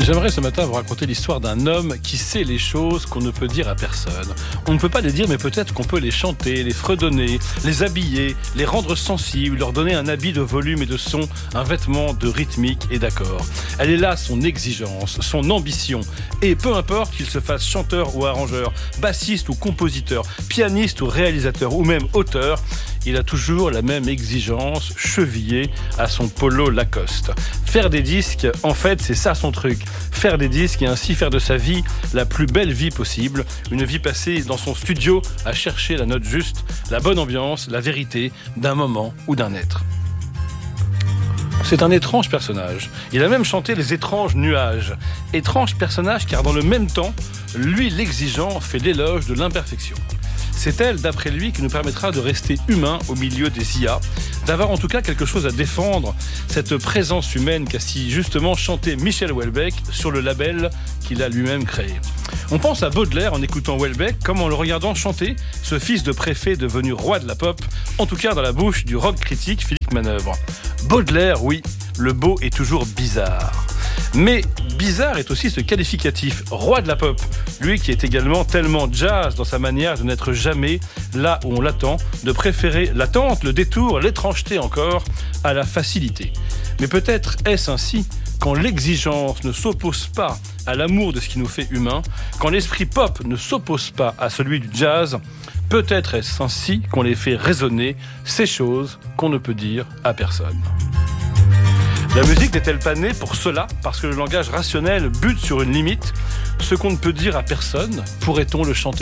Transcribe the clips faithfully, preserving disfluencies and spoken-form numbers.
J'aimerais ce matin vous raconter l'histoire d'un homme qui sait les choses qu'on ne peut dire à personne. On ne peut pas les dire, mais peut-être qu'on peut les chanter, les fredonner, les habiller, les rendre sensibles, leur donner un habit de volume et de son, un vêtement de rythmique et d'accord. Elle est là son exigence, son ambition. Et peu importe qu'il se fasse chanteur ou arrangeur, bassiste ou compositeur, pianiste ou réalisateur ou même auteur, il a toujours la même exigence chevillée à son polo Lacoste. Faire des disques, en fait, c'est ça son truc. Faire des disques et ainsi faire de sa vie la plus belle vie possible. Une vie passée dans son studio à chercher la note juste, la bonne ambiance, la vérité d'un moment ou d'un être. C'est un étrange personnage. Il a même chanté les étranges nuages. Étrange personnage car dans le même temps, lui l'exigeant fait l'éloge de l'imperfection. C'est elle, d'après lui, qui nous permettra de rester humains au milieu des I A, d'avoir en tout cas quelque chose à défendre, cette présence humaine qu'a si justement chanté Michel Houellebecq sur le label qu'il a lui-même créé. On pense à Baudelaire en écoutant Houellebecq, comme en le regardant chanter ce fils de préfet devenu roi de la pop, en tout cas dans la bouche du rock critique Philippe Manœuvre. Baudelaire, oui, le beau est toujours bizarre. Mais bizarre est aussi ce qualificatif, roi de la pop, lui qui est également tellement jazz dans sa manière de n'être jamais là où on l'attend, de préférer l'attente, le détour, l'étrangeté encore, à la facilité. Mais peut-être est-ce ainsi quand l'exigence ne s'oppose pas à l'amour de ce qui nous fait humains, quand l'esprit pop ne s'oppose pas à celui du jazz, peut-être est-ce ainsi qu'on les fait résonner, ces choses qu'on ne peut dire à personne. La musique n'est-elle pas née pour cela, parce que le langage rationnel bute sur une limite? Ce qu'on ne peut dire à personne, pourrait-on le chanter?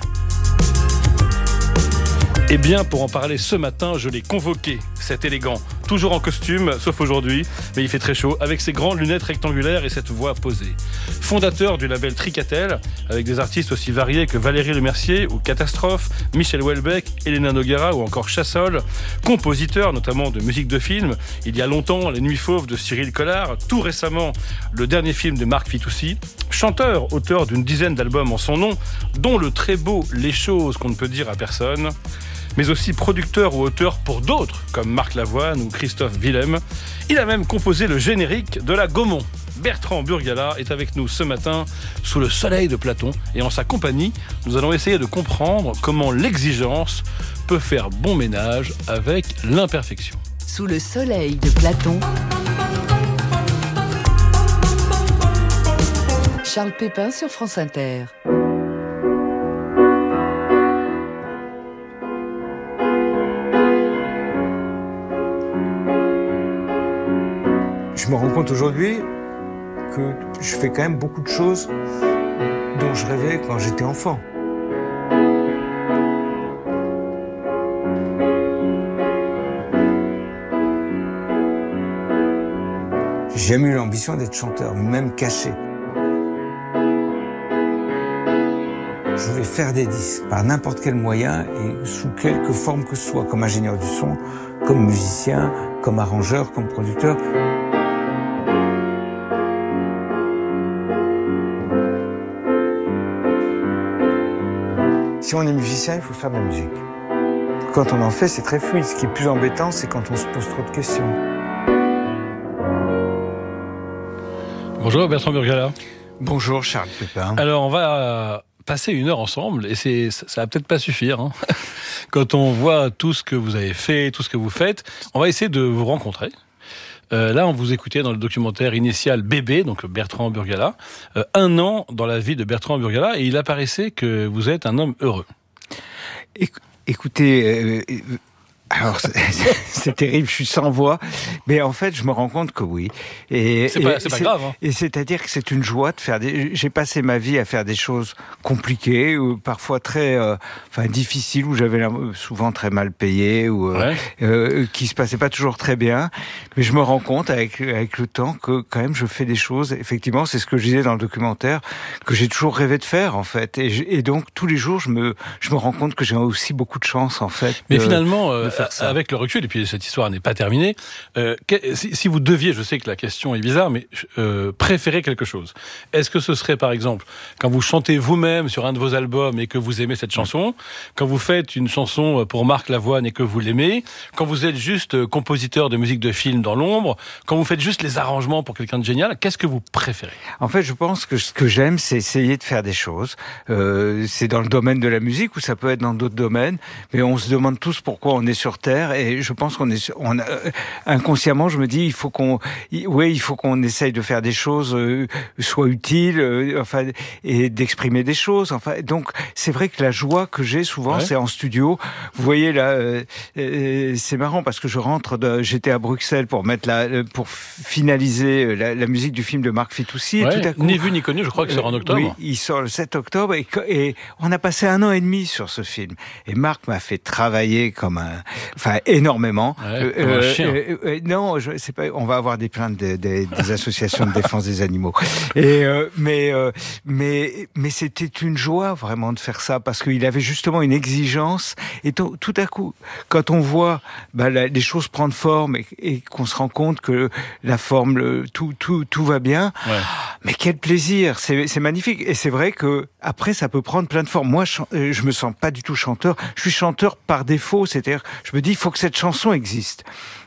Eh bien, pour en parler ce matin, je l'ai convoqué, cet élégant, toujours en costume, sauf aujourd'hui, mais il fait très chaud, avec ses grandes lunettes rectangulaires et cette voix posée. Fondateur du label Tricatel, avec des artistes aussi variés que Valérie Lemercier ou Catastrophe, Michel Houellebecq, Elena Noguera ou encore Chassol, compositeur notamment de musique de film, il y a longtemps Les Nuits Fauves de Cyril Collard, tout récemment le dernier film de Marc Fitoussi, chanteur, auteur d'une dizaine d'albums en son nom, dont le très beau Les choses qu'on ne peut dire à personne, mais aussi producteur ou auteur pour d'autres, comme Marc Lavoine ou Christophe Willem. Il a même composé le générique de la Gaumont. Bertrand Burgala est avec nous ce matin sous le soleil de Platon et en sa compagnie, nous allons essayer de comprendre comment l'exigence peut faire bon ménage avec l'imperfection. Sous le soleil de Platon, Charles Pépin sur France Inter. Je me rends compte aujourd'hui que je fais quand même beaucoup de choses dont je rêvais quand j'étais enfant. J'ai jamais eu l'ambition d'être chanteur, même caché. Je voulais faire des disques par n'importe quel moyen et sous quelque forme que ce soit, comme ingénieur du son, comme musicien, comme arrangeur, comme producteur. Si on est musicien, il faut faire de la musique. Quand on en fait, c'est très fluide. Ce qui est plus embêtant, c'est quand on se pose trop de questions. Bonjour Bertrand Burgala. Bonjour Charles Pépin. Alors on va passer une heure ensemble et c'est, ça va peut-être pas suffire. Hein. Quand on voit tout ce que vous avez fait, tout ce que vous faites, on va essayer de vous rencontrer. Euh, là, on vous écoutait dans le documentaire initial Bébé, donc Bertrand Burgala, euh, un an dans la vie de Bertrand Burgala, et il apparaissait que vous êtes un homme heureux. Écoutez, euh, alors c'est, c'est terrible, je suis sans voix, mais en fait, je me rends compte que oui. Et, c'est pas, et, c'est pas c'est, grave. Hein. Et c'est-à-dire que c'est une joie de faire des. J'ai passé ma vie à faire des choses compliquées, ou parfois très, euh, enfin difficiles, où j'avais souvent très mal payé, ou euh, ouais. euh, qui se passaient pas toujours très bien. Mais je me rends compte avec avec le temps que quand même je fais des choses. Effectivement, c'est ce que je disais dans le documentaire, que j'ai toujours rêvé de faire en fait. Et, je, et donc tous les jours, je me je me rends compte que j'ai aussi beaucoup de chance en fait. Mais de, finalement, euh, faire ça. Avec le recul, et puis cette histoire n'est pas terminée, euh, que, si, si vous deviez, je sais que la question est bizarre, mais euh, préférer quelque chose, est-ce que ce serait par exemple quand vous chantez vous-même sur un de vos albums et que vous aimez cette chanson, quand vous faites une chanson pour Marc Lavoine et que vous l'aimez, quand vous êtes juste compositeur de musique de film dans l'ombre, quand vous faites juste les arrangements pour quelqu'un de génial, qu'est-ce que vous préférez? En fait, je pense que ce que j'aime, c'est essayer de faire des choses. Euh, c'est dans le domaine de la musique ou ça peut être dans d'autres domaines, mais on se demande tous pourquoi on est sur Terre et je pense qu'on est, on a, inconsciemment, je me dis, il faut qu'on, oui, il faut qu'on essaye de faire des choses, euh, soit utiles, euh, enfin, et d'exprimer des choses. Enfin, donc, c'est vrai que la joie que j'ai souvent, ouais. c'est en studio. Vous voyez là, euh, euh, c'est marrant parce que je rentre, de, j'étais à Bruxelles pour mettre la, pour finaliser la, la musique du film de Marc Fitoussi. Ouais, et tout à coup, ni vu ni connu, je crois que c'est en octobre. Oui, il sort le sept octobre et, et on a passé un an et demi sur ce film. Et Marc m'a fait travailler comme un, enfin énormément. Ouais, comme euh, un chien. Euh, euh, non, je sais pas. On va avoir des plaintes des, des, des associations de défense des animaux. Et euh, mais euh, mais mais c'était une joie vraiment de faire ça parce qu'il avait justement une exigence. Et tout, tout à coup, quand on voit bah, la, les choses prendre forme et, et qu'on se rend compte que la forme, le, tout tout tout va bien. Ouais. Mais quel plaisir, c'est, c'est magnifique. Et c'est vrai que après, ça peut prendre plein de formes. Moi, je, je me sens pas du tout chanteur. Je suis chanteur par défaut. C'est-à-dire, je me dis, il faut que cette chanson existe.